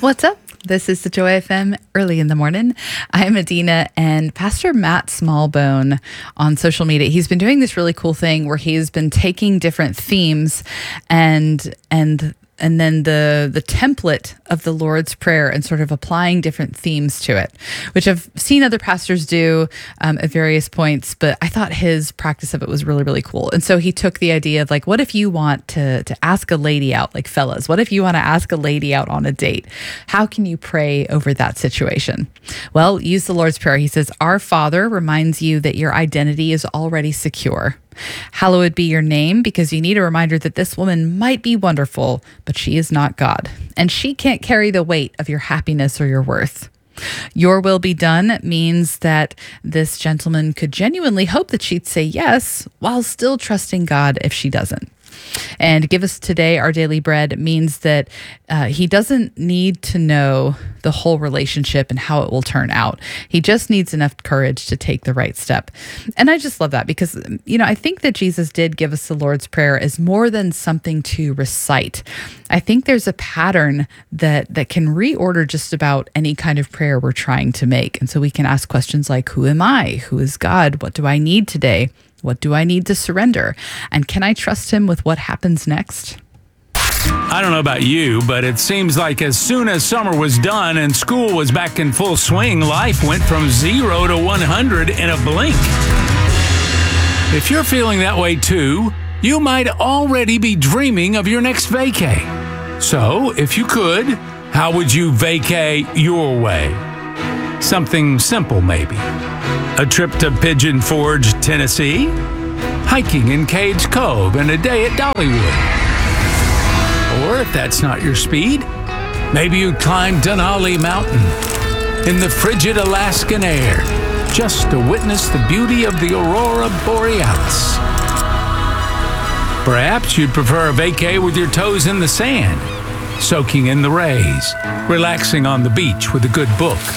What's up? This is the Joy FM early in the morning. I'm Adina, and Pastor Matt Smallbone on social media. He's been doing this really cool thing where he's been taking different themes and then the template of the Lord's Prayer and sort of applying different themes to it, which I've seen other pastors do at various points, but I thought his practice of it was really, really cool. And so he took the idea of like, what if you want to ask a lady out, like fellas, what if you want to ask a lady out on a date? How can you pray over that situation? Well, use the Lord's Prayer. He says, Our Father reminds you that your identity is already secure. Hallowed be your name, because you need a reminder that this woman might be wonderful, but she is not God, and she can't carry the weight of your happiness or your worth. Your will be done means that this gentleman could genuinely hope that she'd say yes, while still trusting God if she doesn't. And give us today our daily bread means that he doesn't need to know the whole relationship and how it will turn out. He just needs enough courage to take the right step. And I just love that because, I think that Jesus did give us the Lord's Prayer as more than something to recite. I think there's a pattern that can reorder just about any kind of prayer we're trying to make. And so we can ask questions like, who am I? Who is God? What do I need today? What do I need to surrender? And can I trust him with what happens next? I don't know about you, but it seems like as soon as summer was done and school was back in full swing, life went from 0 to 100 in a blink. If you're feeling that way too, you might already be dreaming of your next vacay. So, if you could, how would you vacay your way? Something simple, maybe. A trip to Pigeon Forge, Tennessee? Hiking in Cades Cove and a day at Dollywood? Or if that's not your speed, maybe you'd climb Denali Mountain in the frigid Alaskan air just to witness the beauty of the Aurora Borealis. Perhaps you'd prefer a vacay with your toes in the sand, soaking in the rays, relaxing on the beach with a good book.